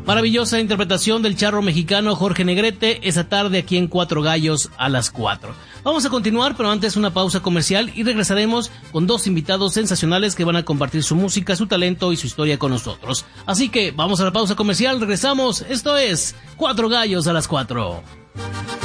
Maravillosa interpretación del charro mexicano Jorge Negrete esa tarde aquí en Cuatro Gallos a las 4. Vamos a continuar, pero antes una pausa comercial y regresaremos con dos invitados sensacionales que van a compartir su música, su talento y su historia con nosotros. Así que vamos a la pausa comercial, regresamos. Esto es Cuatro Gallos a las 4.